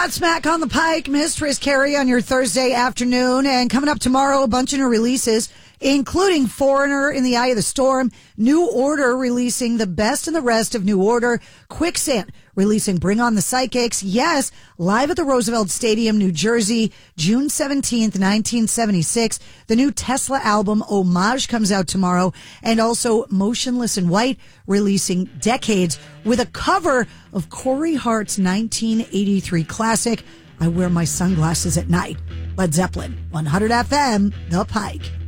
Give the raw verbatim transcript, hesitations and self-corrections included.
Godsmack on the Pike, Mistress Carrie on your Thursday afternoon. And coming up tomorrow, a bunch of new releases, including Foreigner in the Eye of the Storm, New Order releasing The Best and the Rest of New Order, Quicksand releasing Bring on the Psychics, yes, live at the Roosevelt Stadium, New Jersey, June seventeenth, nineteen seventy-six. The new Tesla album, Homage, comes out tomorrow. And also Motionless in White releasing Decades with a cover of Corey Hart's nineteen eighty-three classic, I Wear My Sunglasses at Night. Led Zeppelin, one hundred F M, The Pike.